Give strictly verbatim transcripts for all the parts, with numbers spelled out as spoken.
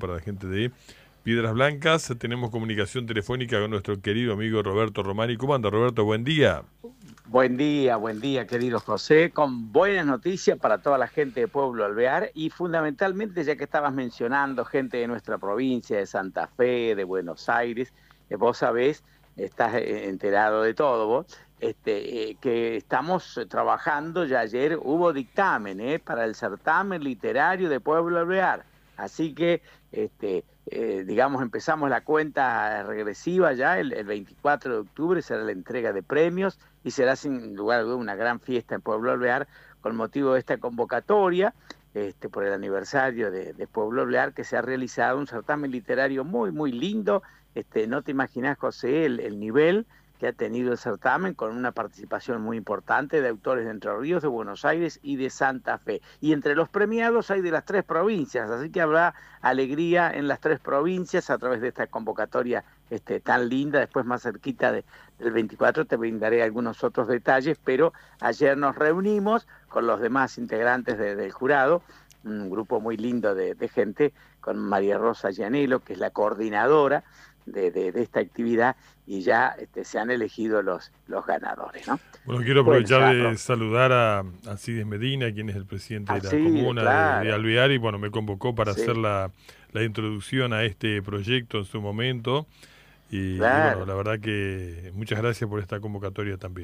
para la gente de Piedras Blancas. Tenemos comunicación telefónica con nuestro querido amigo Roberto Romani. ¿Cómo anda, Roberto? Buen día. Buen día, buen día, querido José, con buenas noticias para toda la gente de Pueblo Alvear y fundamentalmente, ya que estabas mencionando gente de nuestra provincia, de Santa Fe, de Buenos Aires, eh, vos sabés, estás eh, enterado de todo vos, este, eh, que estamos trabajando, ya ayer hubo dictamen eh, para el certamen literario de Pueblo Alvear, así que, este, eh, digamos, empezamos la cuenta regresiva ya, el, el veinticuatro de octubre será la entrega de premios, y será sin lugar a dudas una gran fiesta en Pueblo Alvear con motivo de esta convocatoria, este, por el aniversario de, de Pueblo Alvear, que se ha realizado un certamen literario muy, muy lindo. Este, no te imaginas, José, el, el nivel que ha tenido el certamen, con una participación muy importante de autores de Entre Ríos, de Buenos Aires y de Santa Fe. Y entre los premiados hay de las tres provincias, así que habrá alegría en las tres provincias a través de esta convocatoria este, tan linda. Después, más cerquita de, del veinticuatro, te brindaré algunos otros detalles, pero ayer nos reunimos con los demás integrantes de, del jurado, un grupo muy lindo de, de gente, con María Rosa Llanelo, que es la coordinadora de, de, de esta actividad, y ya este, se han elegido los, los ganadores, ¿no? Bueno, quiero Bueno, aprovechar ya, de pro... saludar a Alcides Medina, quien es el presidente de la así, de, comuna de, de claro, Alvear, y bueno, me convocó para hacer sí, la, la introducción a este proyecto en su momento. Y, y bueno, claro. la verdad que muchas gracias por esta convocatoria también.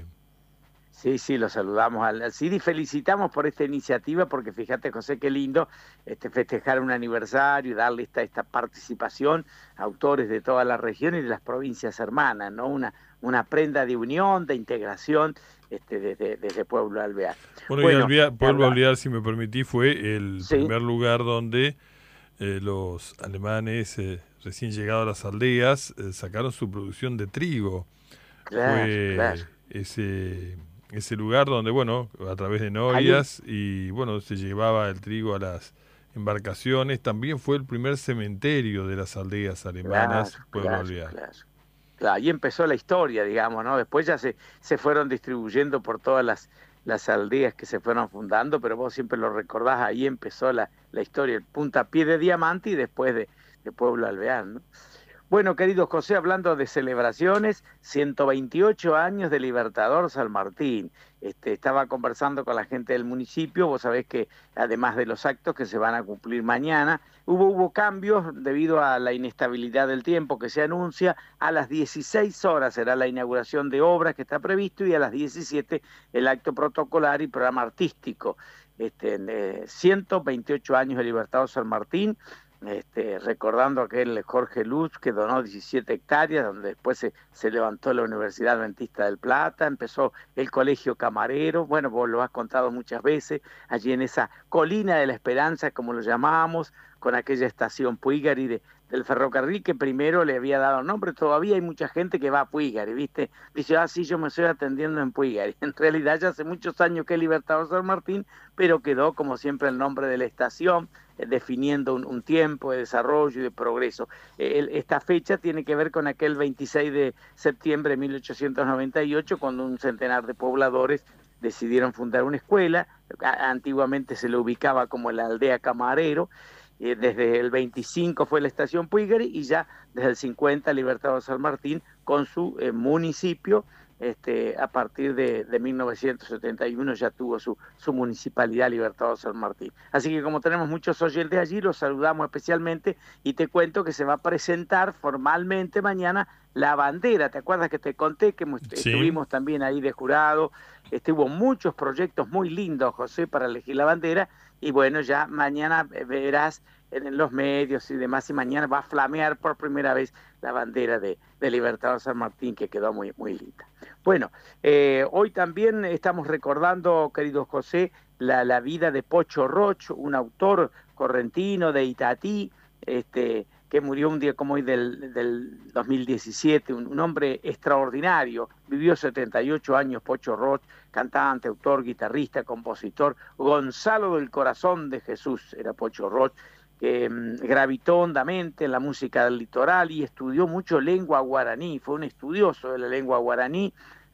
Sí, sí, lo saludamos al, al C I D y felicitamos por esta iniciativa, porque fíjate, José, qué lindo este, festejar un aniversario y darle esta, esta participación a autores de toda la región y de las provincias hermanas, ¿no? Una, una prenda de unión, de integración este, desde, desde Pueblo Alvear. Bueno, y Bueno, Alvear, Pueblo habla, Alvear, si me permití, fue el sí, primer lugar donde eh, los alemanes eh, recién llegados a las aldeas eh, sacaron su producción de trigo. claro, claro. Fue ese ese lugar donde, bueno, a través de Hay un, norias y, bueno, se llevaba el trigo a las embarcaciones. También fue el primer cementerio de las aldeas claro, alemanas, Pueblo claro, Alvear. claro. Claro, ahí empezó la historia, digamos, ¿no? Después ya se, se fueron distribuyendo por todas las, las aldeas que se fueron fundando, pero vos siempre lo recordás, ahí empezó la, la historia, el puntapié de Diamante y después de, de Pueblo Alvear, ¿no? Bueno, querido José, hablando de celebraciones, ciento veintiocho años de Libertador San Martín. Este, estaba conversando con la gente del municipio, vos sabés que además de los actos que se van a cumplir mañana, hubo, hubo cambios debido a la inestabilidad del tiempo que se anuncia. A las dieciséis horas será la inauguración de obras que está previsto, y a las diecisiete el acto protocolar y programa artístico. Este, eh, ciento veintiocho años de Libertador San Martín. Este, recordando aquel Jorge Luz que donó diecisiete hectáreas, donde después se, se levantó la Universidad Adventista del Plata, empezó el Colegio Camarero. Bueno, vos lo has contado muchas veces, allí en esa colina de la Esperanza, como lo llamábamos, con aquella estación Puigari de, del ferrocarril que primero le había dado nombre. Todavía hay mucha gente que va a Puigari, ¿viste? Dice, ah, sí, yo me estoy atendiendo en Puigari. En realidad ya hace muchos años que es Libertador San Martín, pero quedó como siempre el nombre de la estación, definiendo un, un tiempo de desarrollo y de progreso. El, esta fecha tiene que ver con aquel veintiséis de septiembre de mil ochocientos noventa y ocho, cuando un centenar de pobladores decidieron fundar una escuela. Antiguamente se le ubicaba como la aldea Camarero. Eh, desde el veinticinco fue la estación Puigari, y ya desde el cincuenta Libertador San Martín con su eh, municipio. Este, a partir de, de mil novecientos setenta y uno ya tuvo su, su municipalidad Libertador San Martín. Así que, como tenemos muchos oyentes allí, los saludamos especialmente, y te cuento que se va a presentar formalmente mañana la bandera. ¿Te acuerdas que te conté que Sí. estuvimos también ahí de jurado? Este, hubo muchos proyectos muy lindos, José, para elegir la bandera, y bueno, ya mañana verás en los medios y demás, y mañana va a flamear por primera vez la bandera de, de Libertador San Martín, que quedó muy, muy linda. Bueno, eh, hoy también estamos recordando, querido José, la, la vida de Pocho Roch, un autor correntino de Itatí, este, que murió un día como hoy del, del dos mil diecisiete, un, un hombre extraordinario. Vivió setenta y ocho años Pocho Roch, cantante, autor, guitarrista, compositor. Gonzalo del Corazón de Jesús era Pocho Roch, que mmm, gravitó hondamente en la música del litoral y estudió mucho lengua guaraní. Fue un estudioso de la lengua guaraní.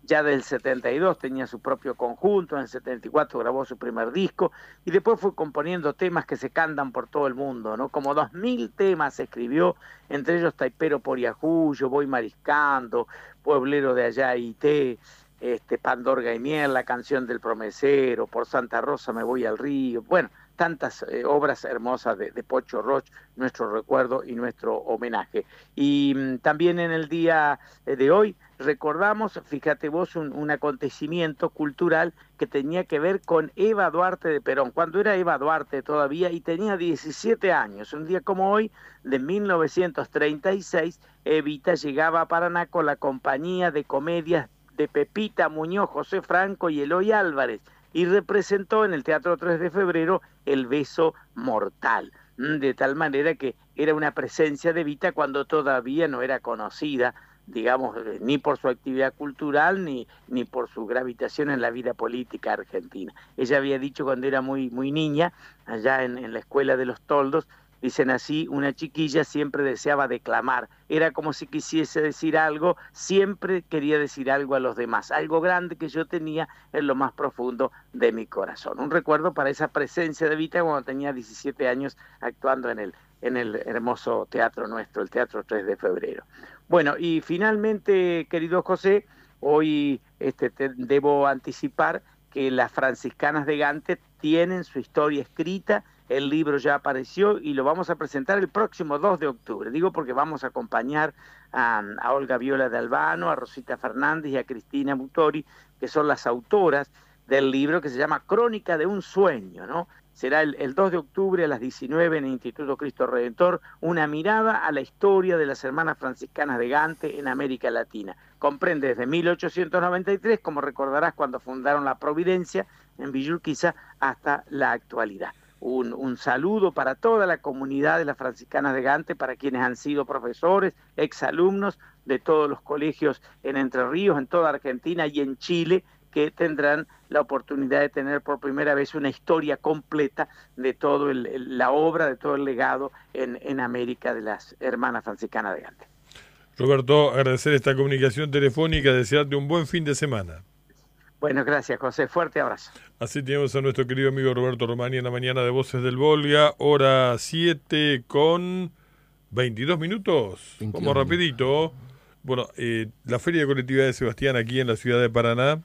ya del setenta y dos tenía su propio conjunto, en el setenta y cuatro grabó su primer disco, y después fue componiendo temas que se cantan por todo el mundo, ¿no? Como dos mil temas escribió, entre ellos Taipero por Yahoo, Yo voy mariscando, Pueblero de allá y té, este, Pandorga y miel, La canción del promesero, Por Santa Rosa me voy al río, bueno, tantas eh, obras hermosas de, de Pocho Roch, nuestro recuerdo y nuestro homenaje. Y mmm, también en el día de hoy recordamos, fíjate vos, un, un acontecimiento cultural que tenía que ver con Eva Duarte de Perón, cuando era Eva Duarte todavía y tenía diecisiete años. Un día como hoy, de mil novecientos treinta y seis, Evita llegaba a Paraná con la compañía de comedias de Pepita Muñoz, José Franco y Eloy Álvarez, y representó en el Teatro tres de Febrero El beso mortal, de tal manera que era una presencia de Evita cuando todavía no era conocida, digamos, ni por su actividad cultural ni, ni por su gravitación en la vida política argentina. Ella había dicho cuando era muy, muy niña, allá en, en la escuela de los Toldos, dicen así, una chiquilla siempre deseaba declamar, era como si quisiese decir algo, siempre quería decir algo a los demás, algo grande que yo tenía en lo más profundo de mi corazón. Un recuerdo para esa presencia de Evita cuando tenía diecisiete años actuando en el, en el hermoso teatro nuestro, el Teatro tres de Febrero. Bueno, y finalmente, querido José, hoy este, te debo anticipar que las franciscanas de Gante tienen su historia escrita, el libro ya apareció y lo vamos a presentar el próximo dos de octubre. Digo porque vamos a acompañar a, a Olga Viola de Albano, a Rosita Fernández y a Cristina Butori, que son las autoras del libro que se llama Crónica de un sueño, ¿no? Será el, el dos de octubre a las diecinueve en el Instituto Cristo Redentor, una mirada a la historia de las hermanas franciscanas de Gante en América Latina. Comprende desde mil ochocientos noventa y tres, como recordarás, cuando fundaron la Providencia en Villa Urquiza, hasta la actualidad. Un, un saludo para toda la comunidad de las franciscanas de Gante, para quienes han sido profesores, exalumnos de todos los colegios en Entre Ríos, en toda Argentina y en Chile, que tendrán la oportunidad de tener por primera vez una historia completa de toda la obra, de todo el legado en, en América de las hermanas franciscanas de Gante. Roberto, agradecer esta comunicación telefónica, desearte un buen fin de semana. Bueno, gracias, José. Fuerte abrazo. Así tenemos a nuestro querido amigo Roberto Romani en la mañana de Voces del Volga, hora siete con veintidós minutos. veintidós Vamos rapidito. Bueno, eh, la Feria de Colectividad de Sebastián aquí en la ciudad de Paraná.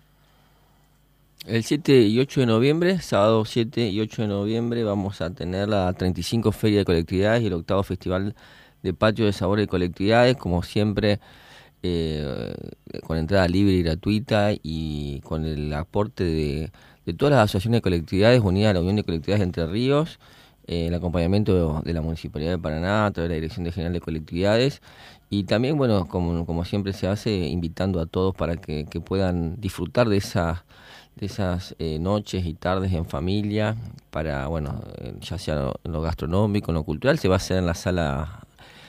El siete y ocho de noviembre, sábado siete y ocho de noviembre, vamos a tener la treinta y cinco Feria de Colectividades y el octavo Festival de Patio de Sabores y Colectividades, como siempre, eh, con entrada libre y gratuita y con el aporte de, de todas las asociaciones de colectividades unidas a la Unión de Colectividades de Entre Ríos, eh, el acompañamiento de la Municipalidad de Paraná a través de la Dirección General de Colectividades y también, bueno, como, como siempre se hace, invitando a todos para que, que puedan disfrutar de esa de esas eh, noches y tardes en familia, para, bueno, eh, ya sea lo, lo gastronómico, lo cultural, se va a hacer en la sala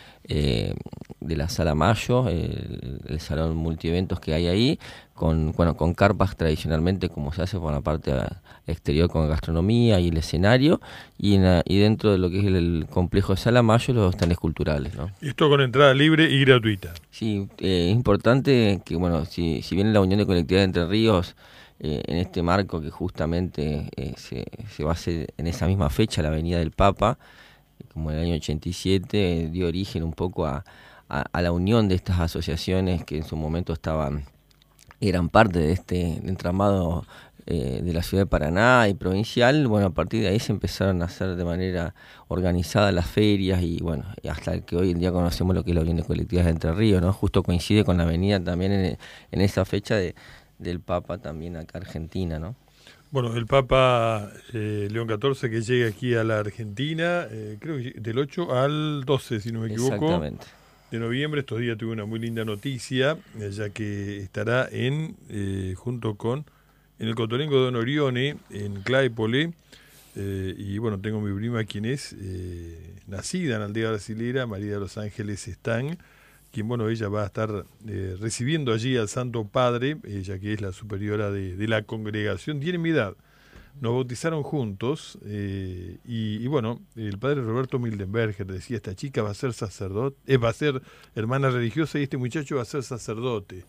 eh, de la Sala Mayo, el, el salón multieventos que hay ahí, con, bueno, con carpas tradicionalmente, como se hace por la parte exterior con gastronomía y el escenario, y, en la, y dentro de lo que es el, el complejo de Sala Mayo, los stands culturales, ¿no? Esto con entrada libre y gratuita. Sí, eh, es importante que, bueno, si, si bien la Unión de Colectividades de Entre Ríos, Eh, en este marco que justamente eh, se, se va a hacer en esa misma fecha, la Avenida del Papa, como en el año ochenta y siete, eh, dio origen un poco a, a, a la unión de estas asociaciones que en su momento estaban, eran parte de este entramado eh, de la ciudad de Paraná y provincial. Bueno, a partir de ahí se empezaron a hacer de manera organizada las ferias y bueno, hasta que hoy en día conocemos lo que es la Unión de Colectividades de Entre Ríos, ¿no? Justo coincide con la avenida también en, en esa fecha de del Papa también acá Argentina, ¿no? Bueno, el Papa eh, León catorce que llega aquí a la Argentina, eh, creo que del ocho al doce, si no me equivoco, exactamente, de noviembre. Estos días tuve una muy linda noticia, eh, ya que estará en eh, junto con en el Cotolengo de Don Orione, en Claypole, eh, y bueno, tengo mi prima quien es eh, nacida en aldea brasilera, María de los Ángeles Están, quien, bueno, ella va a estar eh, recibiendo allí al Santo Padre, ella que es la superiora de, de la congregación, tiene mi edad. Nos bautizaron juntos eh, y, y, bueno, el padre Roberto Mildenberger decía, esta chica va a ser sacerdote, eh, va a ser hermana religiosa y este muchacho va a ser sacerdote.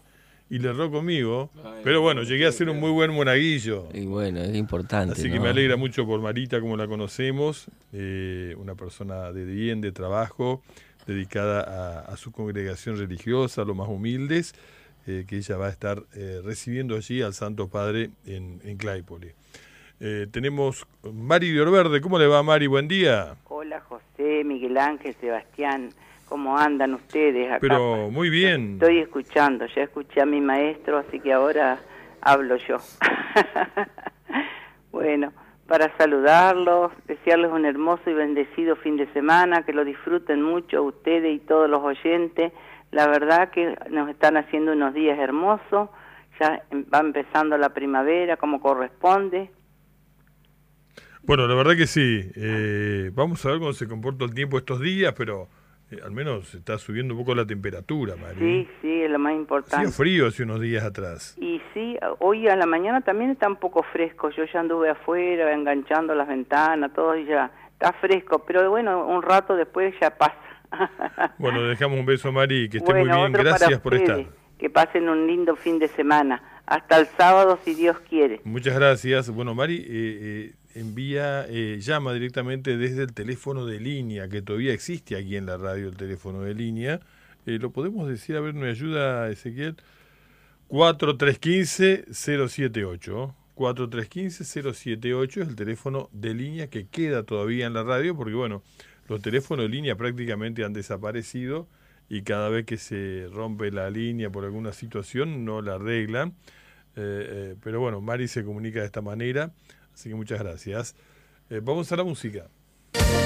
y le erró conmigo, pero bueno, llegué a ser un muy buen monaguillo. Y bueno, es importante. Así ¿no? que me alegra mucho por Marita, como la conocemos, eh, una persona de bien, de trabajo, dedicada a, a su congregación religiosa, a los más humildes, eh, que ella va a estar eh, recibiendo allí al Santo Padre en, en Claypole. Eh, tenemos Mari de Orverde. ¿Cómo le va, Mari? Buen día. Hola, José, Miguel Ángel, Sebastián. ¿Cómo andan ustedes acá? Pero muy bien. Estoy escuchando, ya escuché a mi maestro, así que ahora hablo yo. Bueno, para saludarlos, desearles un hermoso y bendecido fin de semana, que lo disfruten mucho ustedes y todos los oyentes. La verdad que nos están haciendo unos días hermosos, ya va empezando la primavera como corresponde. Bueno, la verdad que sí. Eh, vamos a ver cómo se comporta el tiempo estos días, pero eh, al menos está subiendo un poco la temperatura, Mari. Sí, sí, es lo más importante. Hacía frío hace unos días atrás. Y sí, hoy a la mañana también está un poco fresco. Yo ya anduve afuera, enganchando las ventanas, todo, y ya está fresco. Pero bueno, un rato después ya pasa. Bueno, dejamos un beso, Mari, que esté bueno, muy bien. otro Gracias para por ustedes. estar. Que pasen un lindo fin de semana. Hasta el sábado, si Dios quiere. Muchas gracias. Bueno, Mari eh, eh, envía, eh, llama directamente desde el teléfono de línea, que todavía existe aquí en la radio el teléfono de línea. Eh, ¿Lo podemos decir? A ver, ¿me ayuda, Ezequiel? cuatro tres uno cinco cero siete ocho. cuatro tres uno cinco cero siete ocho es el teléfono de línea que queda todavía en la radio, porque bueno, los teléfonos de línea prácticamente han desaparecido y cada vez que se rompe la línea por alguna situación no la arreglan. Eh, eh, pero bueno, Mari se comunica de esta manera, así que muchas gracias. Eh, vamos a la música.